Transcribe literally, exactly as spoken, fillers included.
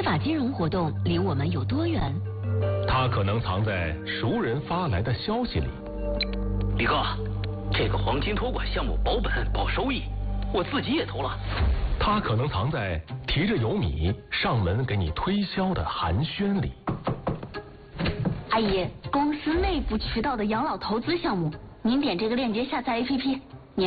法金融活动离我们有多远？ 它可能藏在熟人发来的消息里。 李哥，这个黄金托管项目保本保收益，我自己也投了。 它可能藏在提着油米上门给你推销的寒暄里。 阿姨，公司内部渠道的养老投资项目，您点这个链接下载 A P P，